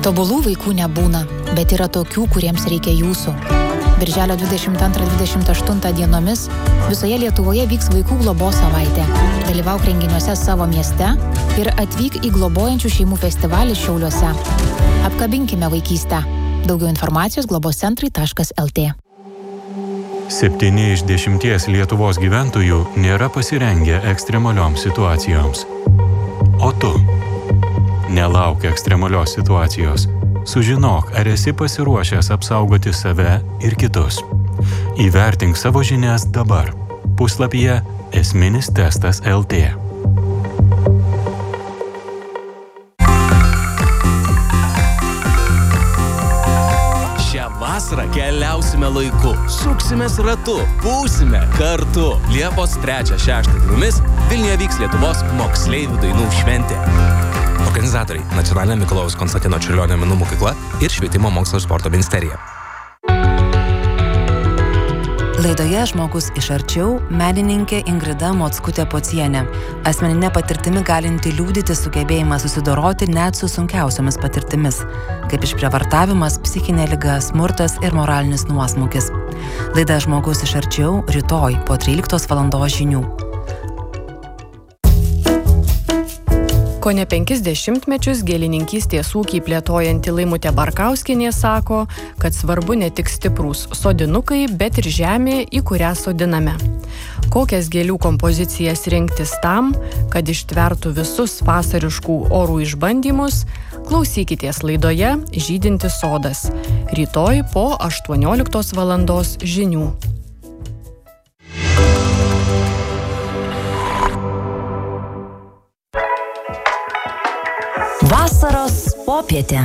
Tobulų vaikų nebūna, bet yra tokių, kuriems reikia jūsų. Birželio 22-28 dienomis visoje Lietuvoje vyks vaikų globos savaitė. Dalyvauk renginiuose savo mieste ir atvyk į globojančių šeimų festivalį Šiauliuose. Apkabinkime vaikystę. Daugiau informacijos globoscentrai.lt. 7 iš 10 Lietuvos gyventojų nėra pasirengę ekstremalioms situacijoms. O tu? Nelauk ekstremalios situacijos. Sužinok, ar esi pasiruošęs apsaugoti save ir kitus. Įvertink savo žinias dabar. Puslapyje esminis testas LT. Šią vasarą keliausime laiku, suksimės ratu, būsime kartu. Liepos 3-6 dienomis Vilniuje vyks Lietuvos moksleivių dainų šventė. Organizatoriai – Nacionalinė Mikalojaus Konstantino Čiurlionio menų mokykla ir Švietimo mokslo ir sporto ministerija. Laidoje Žmogus iš arčiau menininkė Ingrida Mockutė-Pocienė. Asmeninė patirtimi galinti liudyti sugebėjimą susidoroti net su sunkiausiomis patirtimis, kaip išprievartavimas, psichinė liga, smurtas ir moralinis nuosmukis. Laida Žmogus iš arčiau rytoj po 13 valandos žinių. Kone 50 mečius gėlininkystės ūkį plėtojanti Laimutė Barkauskienė sako, kad svarbu ne tik stiprūs sodinukai, bet ir žemė, į kurią sodiname. Kokias gėlių kompozicijas rinktis tam, kad ištvertų visus vasariškų orų išbandymus, klausykitės laidoje Žydintis sodas. Rytoj po 18 valandos žinių. Vasaros popietė.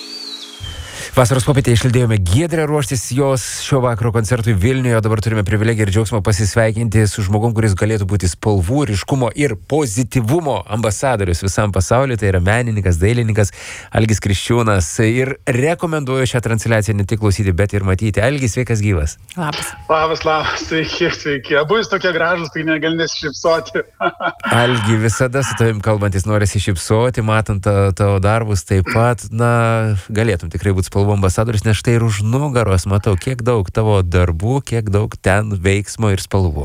Vasaros popietė išlydėjome Giedrę ruoštis jos šio vakaro koncertui Vilniuje, o dabar turime privilegiją ir džiaugsmą pasisveikinti su žmogum, kuris galėtų būti spalvų, ryškumo ir pozityvumo ambasadorius visam pasauliu. Tai yra menininkas, dailininkas Algis Kriščiūnas. Ir rekomenduoju šią transliaciją ne tik klausyti, bet ir matyti. Algis, sveikas gyvas. Labas. Labas, sveiki. Abu jūs tokie gražus, tai negali nesišypsoti. Algi, visada su tavim kalbantis norisi šypsoti, matant tavo darbus taip pat, galėtum tikrai būti spalvų ambasadorius, nes štai ir už nugaros matau, kiek daug tavo darbų, kiek daug ten veiksmo ir spalvų.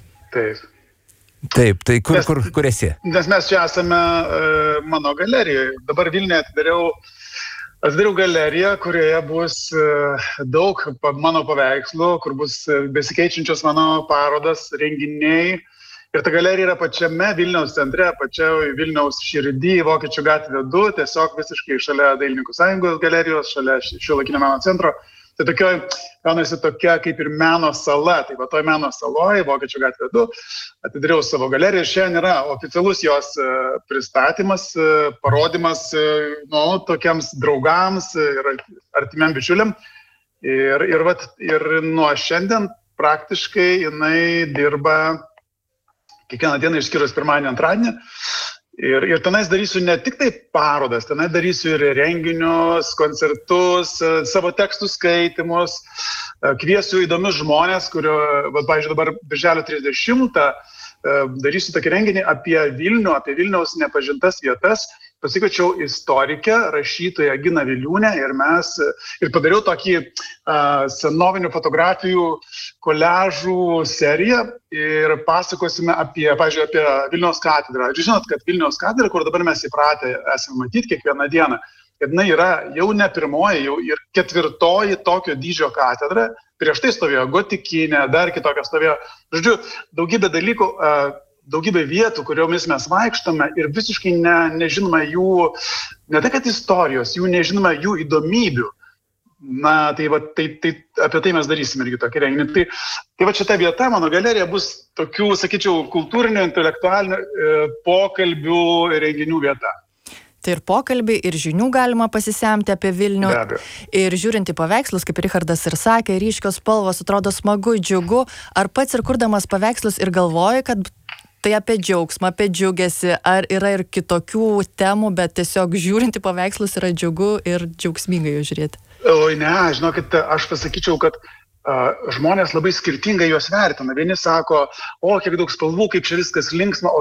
Taip, tai kur esi? Nes mes čia esame mano galerijoje. Dabar Vilniuje atidariau galeriją, kurioje bus daug mano paveikslų, kur bus besikeičiančios mano parodas, renginiai. Ir ta galerija yra pačiame Vilniaus centre, pačiame Vilniaus širdy, Vokiečių gatvė 2, tiesiog visiškai šalia Dailininkų sąjungos galerijos, šalia Šiuolaikinio meno centro. Tai gaunasi tokia kaip ir meno sala. Tai va toj meno saloje, Vokiečių gatvė 2, atidariau savo galeriją. Ir šiandien yra oficialus jos pristatymas, parodimas tokiems draugams ir artimiam bičiuliam. Ir nuo šiandien praktiškai jinai dirba kiekvieną dieną išskyrus pirmadienį, antradienį. Ir tenais darysiu ne tik tai parodas, tenais darysiu ir renginius, koncertus, savo tekstų skaitimus, kviesiu įdomius žmonės, pavyzdžiui, dabar birželio 30 darysiu tokį renginį apie Vilnių, apie Vilniaus nepažintas vietas. Pasikviečiau istorikę, rašytoją Giną Viliūnę ir padariau tokį senovinių fotografijų koliažų seriją ir pasakosime apie Vilniaus katedrą. Ir žinot, kad Vilniaus katedra, kur dabar mes įpratę esame matyti kiekvieną dieną, kad jinai yra jau ne pirmoji, jau ir 4. tokio dydžio katedra. Prieš tai stovėjo gotikinė, dar kitokia stovėjo. Žodžiu, daugybė dalykų, daugybė vietų, kuriomis mes vaikštame ir visiškai nežinome jų, ne tai kad istorijos, jų nežinome jų įdomybių. Tai apie tai mes darysime irgi tokį renginį. Tai šita vieta, mano galerija, bus tokių, sakyčiau, kultūrinių, intelektualinių pokalbių ir renginių vieta. Tai ir pokalbį, ir žinių galima pasisemti apie Vilnių. Ir žiūrint į paveikslus, kaip Richardas ir sakė, ryškios spalvos, atrodo smagu, džiugu. Ar pats ir kurdamas paveikslus ir galvoji, kad tai apie džiaugsmą, apie džiugesį, ar yra ir kitokių temų, bet tiesiog žiūrint į paveikslus yra džiugu ir džiaugsmingai jų žiūrėti? Oi, ne, žinokit, aš pasakyčiau, kad žmonės labai skirtingai juos vertina. Vieni sako, kiek daug spalvų, kaip čia viskas linksma, o